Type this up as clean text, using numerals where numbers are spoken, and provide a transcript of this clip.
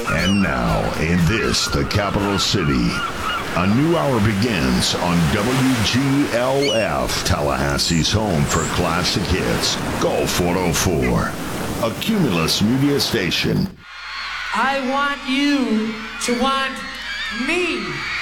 And now, in this, the capital city, a new hour begins on WGLF, Tallahassee's home for classic hits, Gulf 104, a Cumulus media station. I want you to want me.